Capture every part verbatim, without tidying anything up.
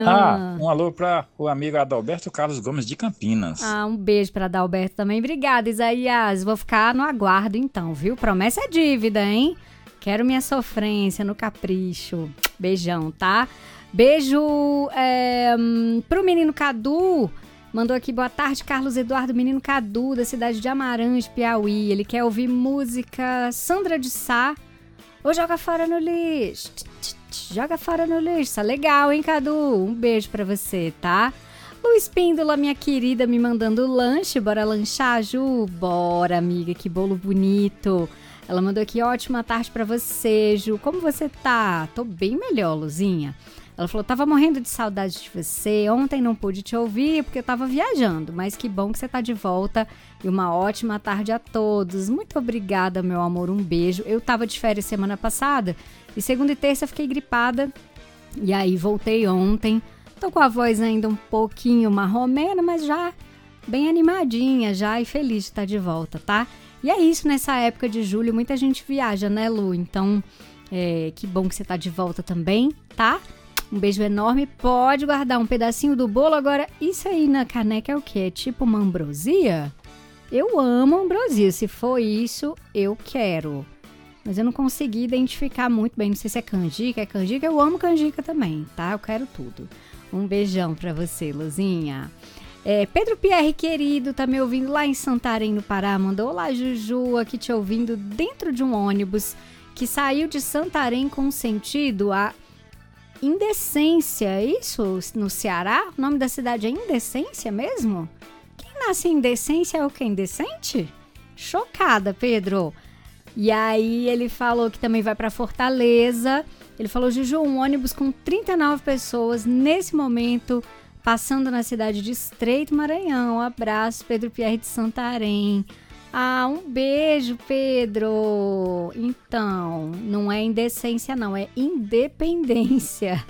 Ah, Ah, um alô para o amigo Adalberto Carlos Gomes de Campinas. ah, um beijo pra Adalberto também. Obrigada, Isaías. Vou ficar no aguardo então, viu? Promessa é dívida, hein? Quero minha sofrência no capricho. Beijão, tá? Beijo é, hum, pro menino Cadu. Mandou aqui, boa tarde, Carlos Eduardo, menino Cadu, da cidade de Amarante, Piauí. Ele quer ouvir música Sandra de Sá ou Joga Fora no Lixo. Tch, tch, tch, Joga Fora no Lixo. Tá legal, hein, Cadu? Um beijo pra você, tá? Luiz Píndola, minha querida, me mandando lanche. Bora lanchar, Ju? Bora, amiga, que bolo bonito. Ela mandou aqui, ótima tarde pra você, Ju. Como você tá? Tô bem melhor, Luzinha. Ela falou, tava morrendo de saudade de você. Ontem não pude te ouvir porque eu tava viajando, mas que bom que você tá de volta. E uma ótima tarde a todos. Muito obrigada, meu amor. Um beijo. Eu tava de férias semana passada e segunda e terça fiquei gripada. E aí voltei ontem. Tô com a voz ainda um pouquinho marromena, mas já bem animadinha já e feliz de estar de volta, tá? E é isso, nessa época de julho, muita gente viaja, né, Lu? Então, é, que bom que você tá de volta também, tá? Um beijo enorme. Pode guardar um pedacinho do bolo. Agora, isso aí na caneca é o quê? É tipo uma ambrosia? Eu amo ambrosia. Se for isso, eu quero. Mas eu não consegui identificar muito bem. Não sei se é canjica, é canjica. Eu amo canjica também, tá? Eu quero tudo. Um beijão pra você, Luzinha. É, Pedro Pierre, querido, tá me ouvindo lá em Santarém, no Pará. Mandou, olá, Juju, aqui te ouvindo dentro de um ônibus que saiu de Santarém com sentido a Indecência. É isso? No Ceará? O nome da cidade é Indecência mesmo? Quem nasce em Indecência é o que? Indecente? Chocada, Pedro. E aí ele falou que também vai pra Fortaleza. Ele falou, Juju, um ônibus com trinta e nove pessoas nesse momento passando na cidade de Estreito Maranhão. Um abraço, Pedro Pierre de Santarém. Ah, um beijo, Pedro. Então, não é indecência, não, é independência.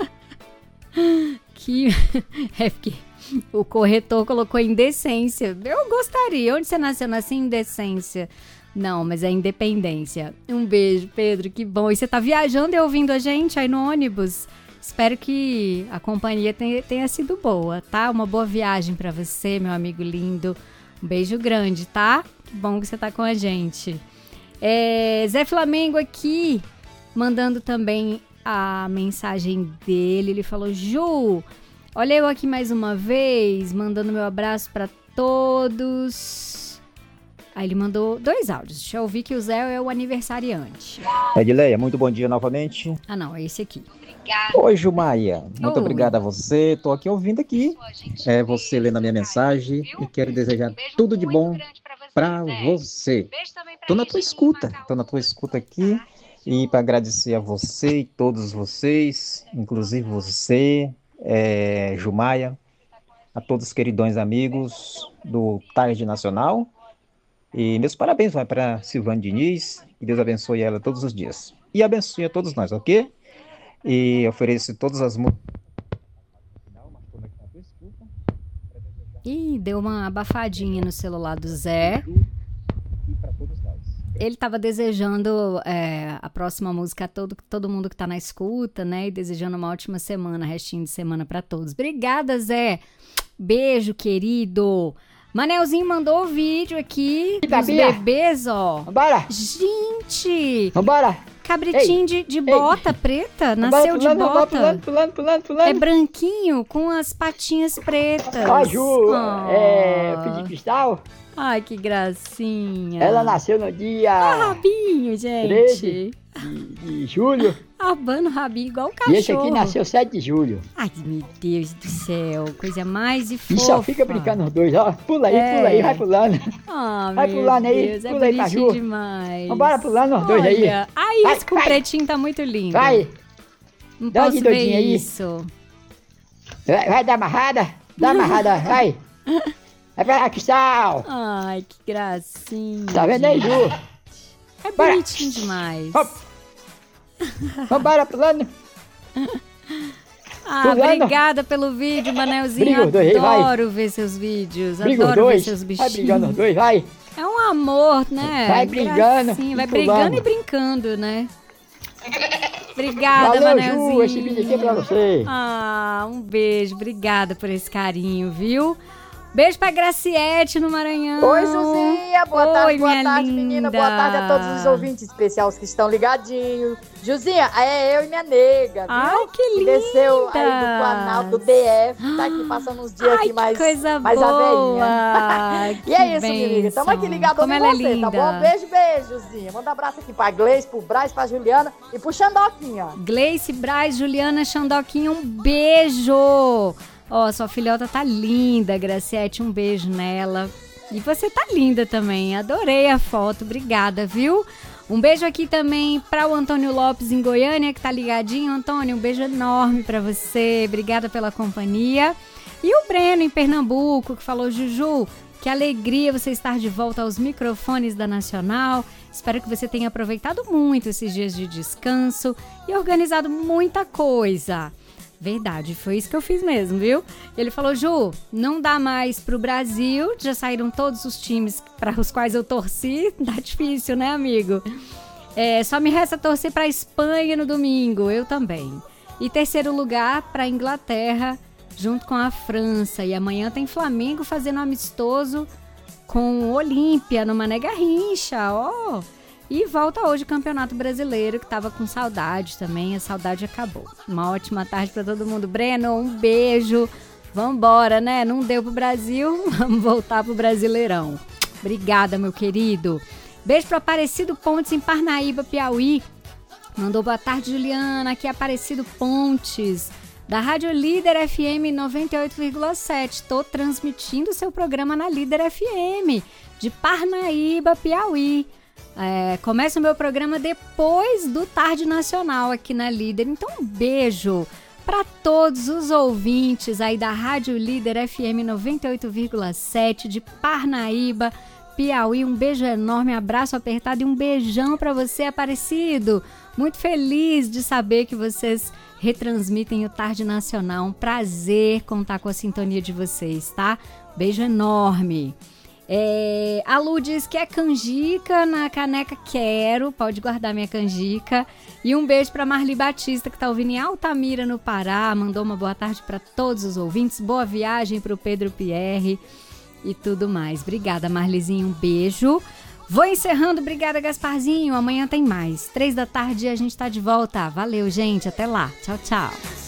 Que é porque o corretor colocou indecência. Eu gostaria. Onde você nasceu? Nasci em indecência. Não, mas é independência. Um beijo, Pedro, que bom. E você tá viajando e ouvindo a gente aí no ônibus? Espero que a companhia tenha, tenha sido boa, tá? Uma boa viagem pra você, meu amigo lindo. Um beijo grande, tá? Que bom que você tá com a gente. É, Zé Flamengo aqui, mandando também a mensagem dele. Ele falou, Ju, olha eu aqui mais uma vez, mandando meu abraço pra todos. Aí ele mandou dois áudios. Deixa eu ouvir que o Zé é o aniversariante. Edileia, muito bom dia novamente. Ah, não, é esse aqui. Oi, Jumaia. Muito Oi. obrigado a você. Tô aqui ouvindo aqui. É você lendo a minha mensagem e quero desejar tudo de bom para você. Tô na tua escuta. Tô na tua escuta aqui e para agradecer a você e todos vocês, inclusive você, é, Jumaia, a todos os queridões amigos do Tarde Nacional. E meus parabéns vai para Silvane Diniz. Que Deus abençoe ela todos os dias. E abençoe a todos nós, ok? E ofereço todas as músicas. Ih, deu uma abafadinha no celular do Zé. Ele estava desejando é, a próxima música a todo, todo mundo que está na escuta, né? E desejando uma ótima semana, restinho de semana para todos. Obrigada, Zé. Beijo, querido. Manelzinho mandou o vídeo aqui dos bebês, ó. Vambora! Gente! Vambora! Cabritinho de, de bota preta, nasceu Vambora, de pulando, bota. Pulando, pulando, pulando, pulando. É branquinho com as patinhas pretas. Ó, Ju, Oh. é, filho de cristal, Ai, que gracinha. ela nasceu no dia Ah, rabinho, gente. treze de, de julho. Abando o rabinho igual um cachorro. E esse aqui nasceu sete de julho. Ai, meu Deus do céu. Coisa mais e E fofa. só fica brincando os dois, ó. Pula aí, É. pula aí, vai pulando. Ah, Vai meu pulando aí, Deus, é pula aí, bonitinho caju. demais. Vambora pulando os dois aí. Olha, ai, Vai, esse com vai. pretinho tá muito lindo. Vai, Não dá uma posso de ver doidinha aí. isso. vai, vai dar amarrada, dá amarrada, vai. Vai pra lá, cristal. Ai, que gracinha. Tá vendo aí, Ju? É Bora. bonitinho demais. Hop. Vambora pulando. Ah, Pulando. obrigada pelo vídeo, Manelzinho. Briga os dois aí, vai. Adoro ver seus vídeos. Briga os Adoro ver dois. seus Vai brigando os bichinhos. dois, vai. É um amor, né? Vai brigando Gracinha. e Vai pulando. brigando e brincando, né? Obrigada, Valeu, Manelzinho. Ju, esse vídeo aqui é pra você. Ah, um beijo. Obrigada por esse carinho, viu? Beijo pra Graciete no Maranhão. Oi, Juzinha. Boa Oi, tarde, boa minha tarde, linda. menina. Boa tarde a todos os ouvintes especiais que estão ligadinhos. Juzinha, é eu e minha nega, viu? Ai, que Que linda. desceu aí do Planalto, do D F. Tá aqui passando uns dias Ai, aqui que mais, coisa mais boa. a velhinha. E é isso, minha amiga. bênção. Tamo aqui ligados Como em ela é você, tá linda. bom? Beijo, beijo, Juzinha. Manda um abraço aqui pra Gleice, pro Braz, pra Juliana e pro Xandoquinha. Gleice, Braz, Juliana, Xandoquinha, um beijo. Ó, sua filhota tá linda, Graciete, um beijo nela. E você tá linda também, adorei a foto, obrigada, viu? Um beijo aqui também para o Antônio Lopes em Goiânia, que tá ligadinho. Antônio, um beijo enorme para você, obrigada pela companhia. E o Breno em Pernambuco, que falou: Juju, que alegria você estar de volta aos microfones da Nacional. Espero que você tenha aproveitado muito esses dias de descanso e organizado muita coisa. Verdade, foi isso que eu fiz mesmo, viu? Ele falou: Ju, não dá mais pro Brasil, já saíram todos os times para os quais eu torci, tá difícil, né, amigo? É, só me resta torcer pra Espanha no domingo, eu também. E terceiro lugar pra Inglaterra, junto com a França. E amanhã tem Flamengo fazendo amistoso com o Olímpia, no Mané Garrincha, ó... E volta hoje o Campeonato Brasileiro, que tava com saudade também, a saudade acabou. Uma ótima tarde para todo mundo. Breno, um beijo. Vambora, né? Não deu pro Brasil, vamos voltar pro Brasileirão. Obrigada, meu querido. Beijo pro Aparecido Pontes em Parnaíba, Piauí. Mandou boa tarde, Juliana. Aqui é Aparecido Pontes, da Rádio Líder F M noventa e oito vírgula sete. Tô transmitindo seu programa na Líder F M, de Parnaíba, Piauí. É, começa o meu programa depois do Tarde Nacional aqui na Líder. Então, um beijo para todos os ouvintes aí da Rádio Líder F M noventa e oito vírgula sete de Parnaíba, Piauí. Um beijo enorme, abraço apertado e um beijão para você, Aparecido. Muito feliz de saber que vocês retransmitem o Tarde Nacional. Um prazer contar com a sintonia de vocês, tá? Beijo enorme. É, a Lu diz que é canjica na caneca, quero, pode guardar minha canjica. E um beijo para Marli Batista, que tá ouvindo em Altamira, no Pará, mandou uma boa tarde para todos os ouvintes, boa viagem para o Pedro Pierre e tudo mais. Obrigada, Marlizinho, um beijo. Vou encerrando, obrigada, Gasparzinho, amanhã tem mais. Três da tarde a gente tá de volta. Valeu, gente, até lá, tchau, tchau.